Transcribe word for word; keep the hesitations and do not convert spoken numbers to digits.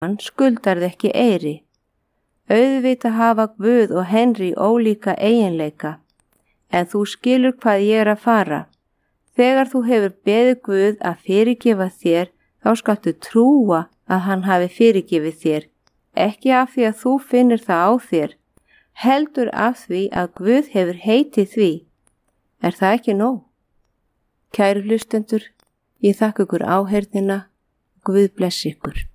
Hann skuldarði ekki eyri. Auðvitað hafa Guð og Henry ólíka eiginleika, en þú skilur hvað ég er að fara. Þegar þú hefur beðið Guð að fyrirgefa þér, þá skaltu trúa að hann hafi fyrirgefið þér, ekki af því að þú finnir það á þér, heldur af því að Guð hefur heitið því. Er það ekki nóg? Kæru hlustendur, ég þakka ykkur áheyrnina. Guð blessi ykkur.